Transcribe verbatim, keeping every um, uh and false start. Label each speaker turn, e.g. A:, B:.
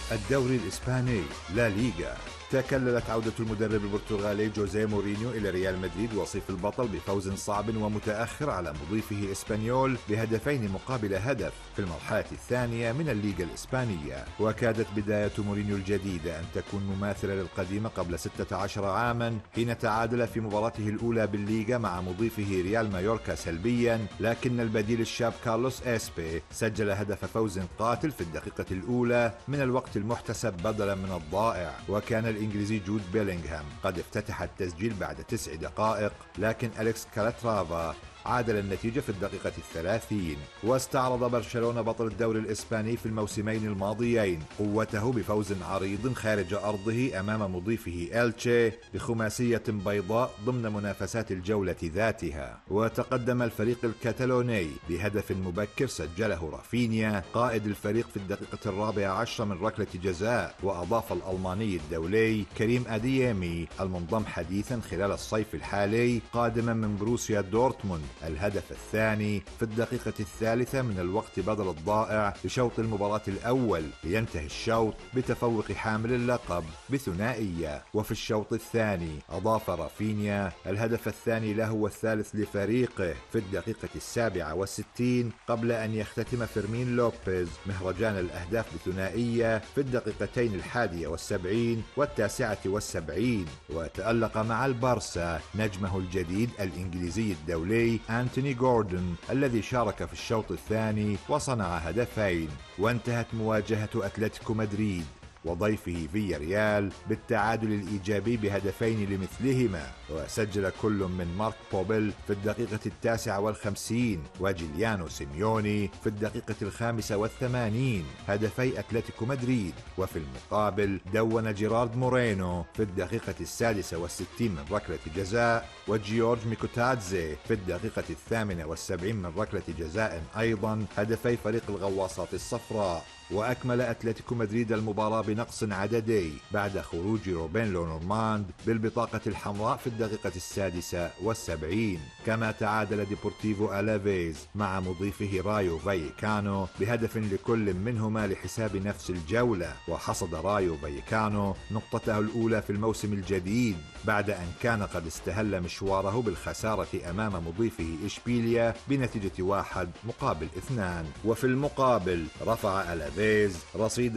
A: الدوري الإسباني لا ليغا. تكللت عودة المدرب البرتغالي جوزيه مورينيو إلى ريال مدريد وصيف البطل بفوز صعب ومتأخر على مضيفه إسبانيول بهدفين مقابل هدف في المرحلة الثانية من الليغا الإسبانية. وكادت بداية مورينيو الجديدة أن تكون مماثلة للقديمة قبل ستة عشر عاما حين تعادل في مباراته الأولى بالليغا مع مضيفه ريال مايوركا سلبيا، لكن البديل الشاب كارلوس إسبي سجل هدف فوز قاتل في الدقيقة الأولى من الوقت المحتسب بدلا من الضائع. وكان الإنجليزي جود بيلينغهام قد افتتح التسجيل بعد تسع دقائق، لكن أليكس كالاترافا عادل النتيجة في الدقيقة الثلاثين. واستعرض برشلونة بطل الدوري الإسباني في الموسمين الماضيين قوته بفوز عريض خارج أرضه أمام مضيفه إلتشي بخماسية بيضاء ضمن منافسات الجولة ذاتها. وتقدم الفريق الكتالوني بهدف مبكر سجله رافينيا قائد الفريق في الدقيقة الرابعة عشر من ركلة جزاء. وأضاف الألماني الدولي كريم أدييمي المنضم حديثا خلال الصيف الحالي قادما من بروسيا دورتموند الهدف الثاني في الدقيقة الثالثة من الوقت بدل الضائع لشوط المباراة الأول، لينتهي الشوط بتفوق حامل اللقب بثنائية. وفي الشوط الثاني أضاف رافينيا الهدف الثاني له والثالث لفريقه في الدقيقة السابعة والستين قبل أن يختتم فيرمين لوبيز مهرجان الأهداف بثنائية في الدقيقتين الحادية والسبعين والتاسعة والسبعين. وتألق مع البارسا نجمه الجديد الإنجليزي الدولي أنتوني غوردون الذي شارك في الشوط الثاني وصنع هدفين. وانتهت مواجهة أتلتيكو مدريد وضيفه فيا ريال بالتعادل الإيجابي بهدفين لمثلهما. وسجل كل من مارك بوبيل في الدقيقة التاسعة والخمسين وجيليانو سيميوني في الدقيقة الخامسة والثمانين هدفي أتلتيكو مدريد. وفي المقابل دون جيرارد مورينو في الدقيقة السادسة والستين من ركلة جزاء وجيورج ميكوتادزي في الدقيقة الثامنة والسبعين من ركلة جزاء أيضا هدفي فريق الغواصات الصفراء. وأكمل أتلتيكو مدريد المباراة بنقص عددي بعد خروج روبين لونورماند بالبطاقة الحمراء في الدقيقة السادسة والسبعين. كما تعادل ديبورتيفو ألافيز مع مضيفه رايو فايكانو بهدف لكل منهما لحساب نفس الجولة. وحصد رايو فايكانو نقطته الأولى في الموسم الجديد بعد أن كان قد استهل مشواره بالخسارة أمام مضيفه إشبيليا بنتيجة واحد مقابل اثنان. وفي المقابل رفع ألافيز رصيد